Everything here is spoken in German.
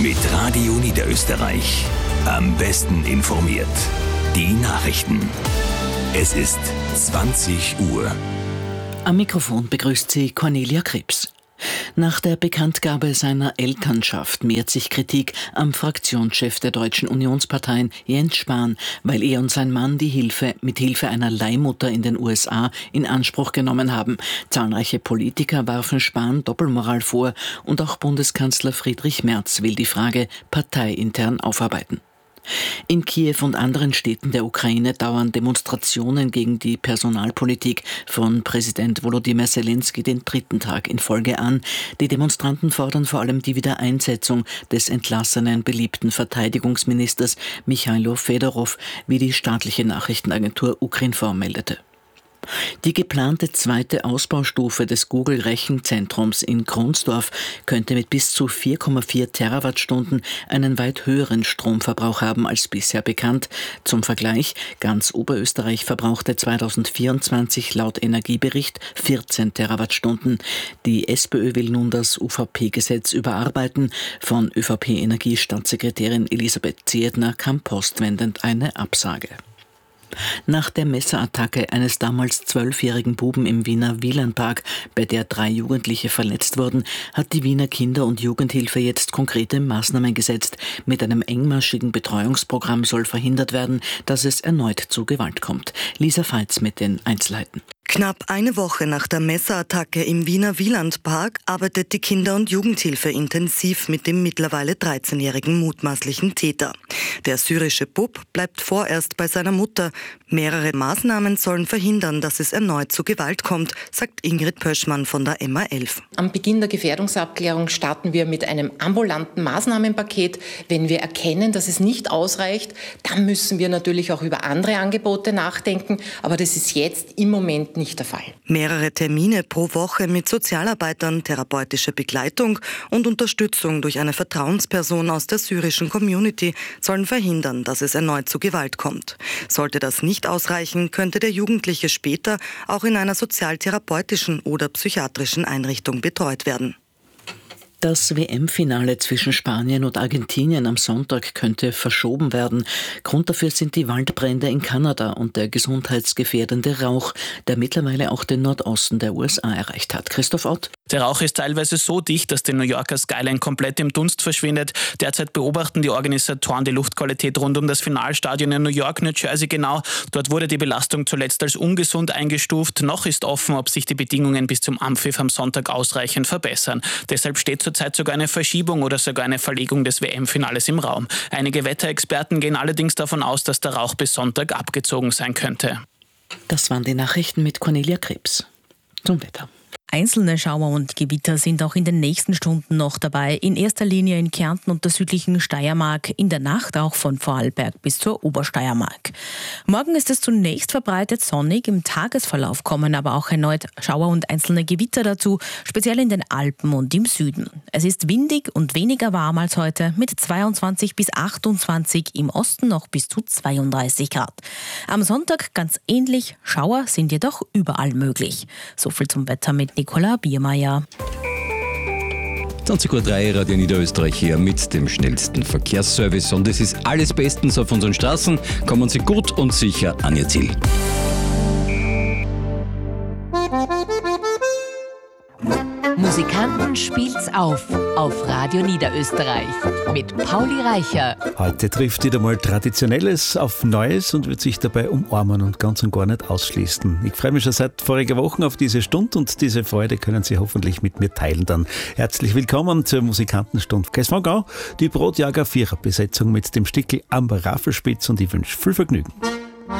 Mit Radio Niederösterreich. Am besten informiert. Die Nachrichten. Es ist 20 Uhr. Am Mikrofon begrüßt sie Cornelia Krebs. Nach der Bekanntgabe seiner Elternschaft mehrt sich Kritik am Fraktionschef der Deutschen Unionsparteien, Jens Spahn, weil er und sein Mann die Hilfe mit Hilfe einer Leihmutter in den USA in Anspruch genommen haben. Zahlreiche Politiker warfen Spahn Doppelmoral vor und auch Bundeskanzler Friedrich Merz will die Frage parteiintern aufarbeiten. In Kiew und anderen Städten der Ukraine dauern Demonstrationen gegen die Personalpolitik von Präsident Volodymyr Zelensky den 3. Tag in Folge an. Die Demonstranten fordern vor allem die Wiedereinsetzung des entlassenen beliebten Verteidigungsministers Michailo Fedorov, wie die staatliche Nachrichtenagentur Ukrinform meldete. Die geplante zweite Ausbaustufe des Google-Rechenzentrums in Kronsdorf könnte mit bis zu 4,4 Terawattstunden einen weit höheren Stromverbrauch haben als bisher bekannt. Zum Vergleich, ganz Oberösterreich verbrauchte 2024 laut Energiebericht 14 Terawattstunden. Die SPÖ will nun das UVP-Gesetz überarbeiten. Von ÖVP-Energiestaatssekretärin Elisabeth Ziedner kam postwendend eine Absage. Nach der Messerattacke eines damals 12-jährigen Buben im Wiener Wielandpark, bei der 3 Jugendliche verletzt wurden, hat die Wiener Kinder- und Jugendhilfe jetzt konkrete Maßnahmen gesetzt. Mit einem engmaschigen Betreuungsprogramm soll verhindert werden, dass es erneut zu Gewalt kommt. Lisa Veitz mit den Einzelheiten. Knapp eine Woche nach der Messerattacke im Wiener Wielandpark arbeitet die Kinder- und Jugendhilfe intensiv mit dem mittlerweile 13-jährigen mutmaßlichen Täter. Der syrische Bub bleibt vorerst bei seiner Mutter. Mehrere Maßnahmen sollen verhindern, dass es erneut zu Gewalt kommt, sagt Ingrid Pöschmann von der MA11. Am Beginn der Gefährdungsabklärung starten wir mit einem ambulanten Maßnahmenpaket. Wenn wir erkennen, dass es nicht ausreicht, dann müssen wir natürlich auch über andere Angebote nachdenken. Aber das ist jetzt im Moment nicht der Fall. Mehrere Termine pro Woche mit Sozialarbeitern, therapeutische Begleitung und Unterstützung durch eine Vertrauensperson aus der syrischen Community sollen verhindern, dass es erneut zu Gewalt kommt. Sollte das nicht ausreichen, könnte der Jugendliche später auch in einer sozialtherapeutischen oder psychiatrischen Einrichtung betreut werden. Das WM-Finale zwischen Spanien und Argentinien am Sonntag könnte verschoben werden. Grund dafür sind die Waldbrände in Kanada und der gesundheitsgefährdende Rauch, der mittlerweile auch den Nordosten der USA erreicht hat. Christoph Ott. Der Rauch ist teilweise so dicht, dass die New Yorker Skyline komplett im Dunst verschwindet. Derzeit beobachten die Organisatoren die Luftqualität rund um das Finalstadion in New York, New Jersey genau. Dort wurde die Belastung zuletzt als ungesund eingestuft. Noch ist offen, ob sich die Bedingungen bis zum Anpfiff am Sonntag ausreichend verbessern. Deshalb steht zurzeit sogar eine Verschiebung oder sogar eine Verlegung des WM-Finales im Raum. Einige Wetterexperten gehen allerdings davon aus, dass der Rauch bis Sonntag abgezogen sein könnte. Das waren die Nachrichten mit Cornelia Krebs. Zum Wetter. Einzelne Schauer und Gewitter sind auch in den nächsten Stunden noch dabei. In erster Linie in Kärnten und der südlichen Steiermark, in der Nacht auch von Vorarlberg bis zur Obersteiermark. Morgen ist es zunächst verbreitet sonnig, im Tagesverlauf kommen aber auch erneut Schauer und einzelne Gewitter dazu, speziell in den Alpen und im Süden. Es ist windig und weniger warm als heute mit 22 bis 28, im Osten noch bis zu 32 Grad. Am Sonntag ganz ähnlich, Schauer sind jedoch überall möglich. So viel zum Wetter mit Nicola Biermeier. 20.03 Uhr, Radio Niederösterreich hier mit dem schnellsten Verkehrsservice. Und es ist alles bestens auf unseren Straßen. Kommen Sie gut und sicher an Ihr Ziel. Musikanten spielt's auf Radio Niederösterreich mit Pauli Reicher. Heute trifft wieder mal Traditionelles auf Neues und wird sich dabei umarmen und ganz und gar nicht ausschließen. Ich freue mich schon seit voriger Woche auf diese Stunde und diese Freude können Sie hoffentlich mit mir teilen dann. Herzlich willkommen zur Musikantenstunde. Es fängt an, die Brotjager 4er Besetzung mit dem Stickel Amber Raffelspitz und ich wünsche viel Vergnügen.